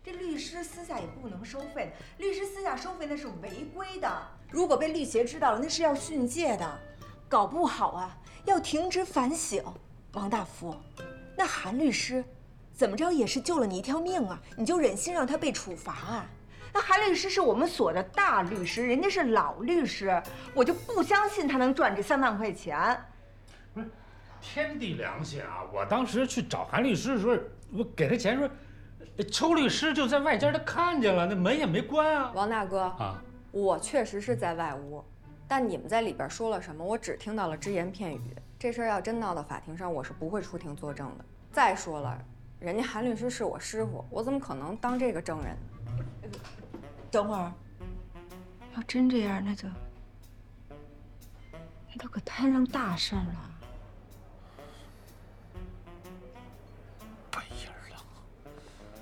这律师私下也不能收费的，律师私下收费那是违规的，如果被律协知道了，那是要训诫的，搞不好啊要停职反省。王大夫，那韩律师怎么着也是救了你一条命啊，你就忍心让他被处罚啊？那韩律师是我们所的大律师，人家是老律师，我就不相信他能赚这3万块钱。 不是，天地良心啊！我当时去找韩律师的时候，我给他钱说。邱律师就在外间，他看见了，那门也没关啊。 王大哥啊， 我确实是在外屋，但你们在里边说了什么，我只听到了只言片语。这事儿要真闹到法庭上，我是不会出庭作证的。再说了，人家韩律师是我师傅，我怎么可能当这个证人？ 等会儿，要真这样，那都可摊上大事了。